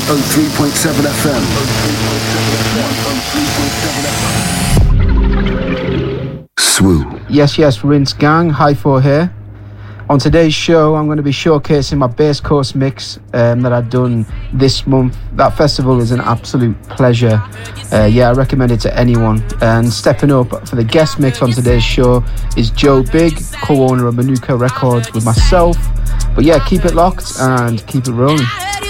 103.7 FM. Swoo. Yes, Rinse Gang, Hi4 here. On today's show, I'm going to be showcasing my Bass Coast mix that I've done this month. That festival is an absolute pleasure. I recommend it to anyone. And stepping up for the guest mix on today's show is Joe Big, co-owner of Manuka Records with myself. But yeah, keep it locked and keep it rolling.